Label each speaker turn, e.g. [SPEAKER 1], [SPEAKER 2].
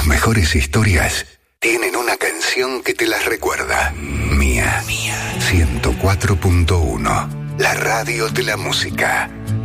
[SPEAKER 1] Tus mejores historias tienen una canción que te las recuerda. Mía. 104.1. La radio de la música.